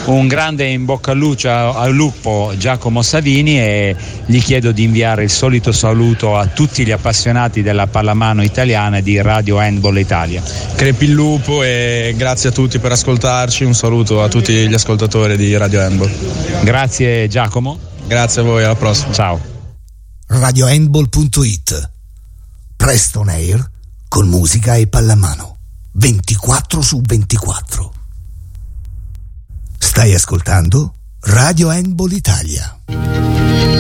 Un grande in bocca al lupo Giacomo Savini, e gli chiedo di inviare il solito saluto a tutti gli appassionati della pallamano italiana e di Radio Handball Italia. Crepi il lupo e grazie a tutti per ascoltarci, un saluto a tutti gli ascoltatori di Radio Handball. Grazie Giacomo. Grazie a voi, alla prossima. Ciao. RadioHandball.it, Presto on Air con musica e pallamano 24/24. Stai ascoltando Radio Handball Italia.